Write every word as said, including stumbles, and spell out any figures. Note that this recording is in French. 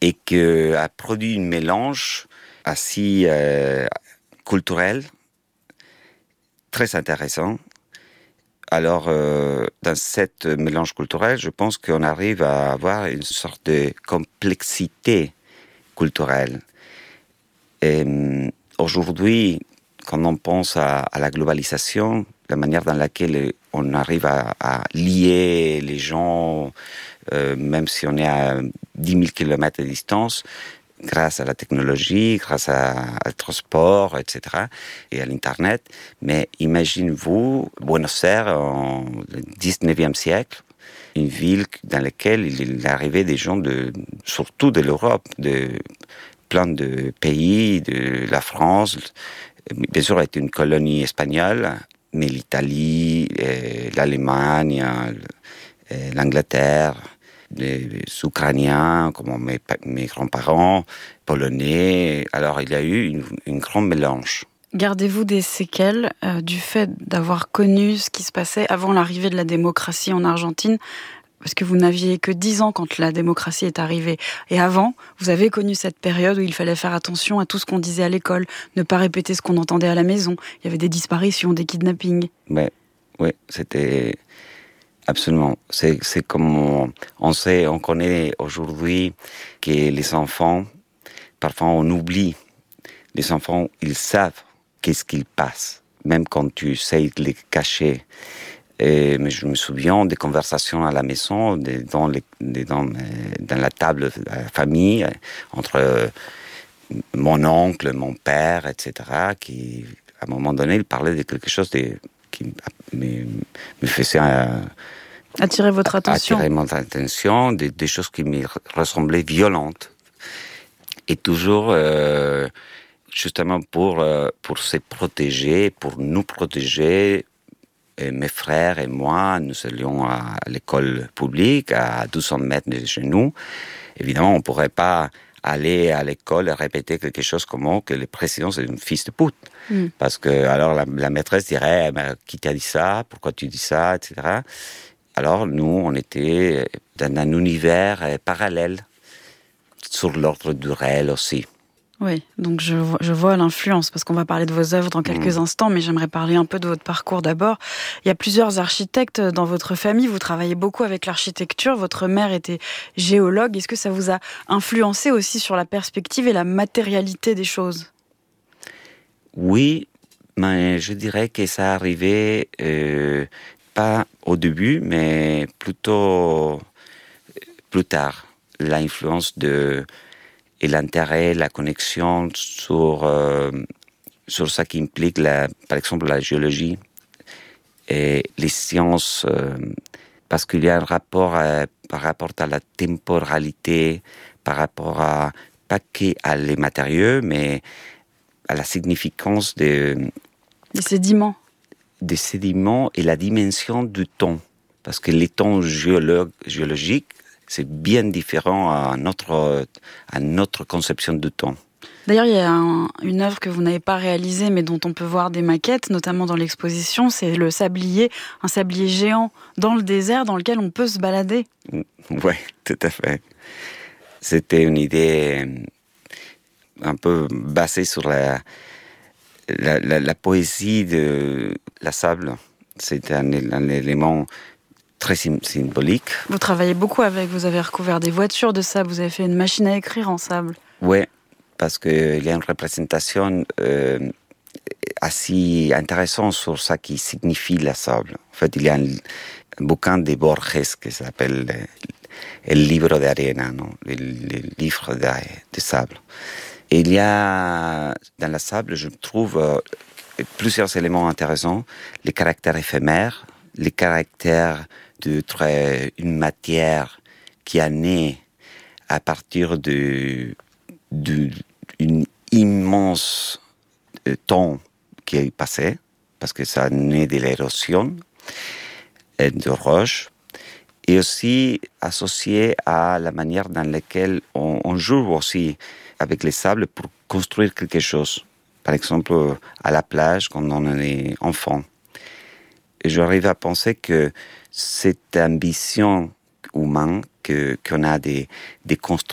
et qui a produit un mélange assez euh, culturel, très intéressant. Alors, euh, dans ce mélange culturel, je pense qu'on arrive à avoir une sorte de complexité culturelle. Et euh, aujourd'hui, quand on pense à, à la globalisation, la manière dans laquelle on arrive à, à lier les gens, euh, même si on est à dix mille kilomètres de distance, grâce à la technologie, grâce à, au transport, et cetera, et à l'Internet. Mais imaginez-vous, Buenos Aires, en dix-neuvième siècle, une ville dans laquelle il est arrivé des gens, de, surtout de l'Europe, de plein de pays, de la France. Bien sûr, était une colonie espagnole, mais l'Italie, l'Allemagne, l'Angleterre, les Ukrainiens, comme mes, mes grands-parents, Polonais. Alors, il y a eu une, une grande mélange. Gardez-vous des séquelles euh, du fait d'avoir connu ce qui se passait avant l'arrivée de la démocratie en Argentine? Parce que vous n'aviez que dix ans quand la démocratie est arrivée. Et avant, vous avez connu cette période où il fallait faire attention à tout ce qu'on disait à l'école, ne pas répéter ce qu'on entendait à la maison. Il y avait des disparitions, des kidnappings. Oui, oui, c'était absolument. C'est, c'est comme on, on sait, on connaît aujourd'hui que les enfants, parfois on oublie. Les enfants, ils savent qu'est-ce qu'ils passent, même quand tu essaies de les cacher. Et, mais je me souviens des conversations à la maison, des, dans, les, des, dans, dans la table de la famille, entre mon oncle, mon père, et cetera, qui, à un moment donné, il parlait de quelque chose de, qui me, me faisait... Euh, attirer votre attention. Attirer mon attention, des, des choses qui me ressemblaient violentes. Et toujours... Euh, justement pour, euh, pour se protéger, pour nous protéger, et mes frères et moi, nous allions à l'école publique, à deux cents mètres de chez nous. Évidemment, on ne pourrait pas aller à l'école et répéter quelque chose comme oh, que le président c'est une fils de pute. Mm. Parce que alors la, la maîtresse dirait eh, qui t'a dit ça, pourquoi tu dis ça, et cetera. Alors nous, on était dans un univers parallèle, sur l'ordre du réel aussi. Oui, donc je vois, je vois l'influence, parce qu'on va parler de vos œuvres dans quelques mmh. instants, mais j'aimerais parler un peu de votre parcours d'abord. Il y a plusieurs architectes dans votre famille, vous travaillez beaucoup avec l'architecture, votre mère était géologue. Est-ce que ça vous a influencé aussi sur la perspective et la matérialité des choses? Oui, mais je dirais que ça arrivait euh, pas au début, mais plutôt plus tard. L'influence de... et l'intérêt, la connexion sur, euh, sur ça qui implique, la, par exemple, la géologie et les sciences, euh, parce qu'il y a un rapport à, par rapport à la temporalité, par rapport à, pas qu'à les matériaux, mais à la significance des... des sédiments. Des sédiments et la dimension du temps. Parce que les temps géolo- géologiques, c'est bien différent à notre, à notre conception du temps. D'ailleurs, il y a un, une œuvre que vous n'avez pas réalisée, mais dont on peut voir des maquettes, notamment dans l'exposition, c'est le sablier, un sablier géant dans le désert dans lequel on peut se balader. Oui, tout à fait. C'était une idée un peu basée sur la, la, la, la poésie de la sable. C'est un, un élément très symbolique. Vous travaillez beaucoup avec, vous avez recouvert des voitures de sable, vous avez fait une machine à écrire en sable. Oui, parce qu'il y a une représentation euh, assez intéressante sur ça qui signifie la sable. En fait, il y a un, un bouquin de Borges qui s'appelle El libro de arena, non? le, le livre de, de sable. Et il y a dans la sable, je trouve euh, plusieurs éléments intéressants, les caractères éphémères, les caractères d'une matière qui a né à partir de, de une immense temps qui est passé, parce que ça naît de l'érosion de roches, et aussi associé à la manière dans laquelle on, on joue aussi avec les sables pour construire quelque chose. Par exemple, à la plage, quand on est enfant. Et j'arrive à penser que cette ambition humaine que, qu'on a de, de construire